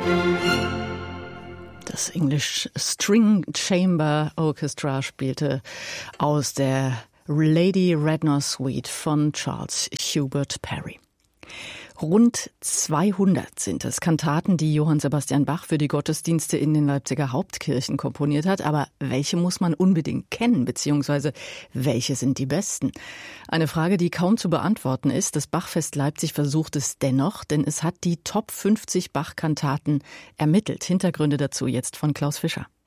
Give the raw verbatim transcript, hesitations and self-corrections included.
Das English String Chamber Orchestra spielte aus der Lady Radnor Suite von Charles Hubert Parry. Rund zweihundert sind es Kantaten, die Johann Sebastian Bach für die Gottesdienste in den Leipziger Hauptkirchen komponiert hat. Aber welche muss man unbedingt kennen, beziehungsweise welche sind die besten? Eine Frage, die kaum zu beantworten ist. Das Bachfest Leipzig versucht es dennoch, denn es hat die Top fünfzig Bach-Kantaten ermittelt. Hintergründe dazu jetzt von Klaus Fischer.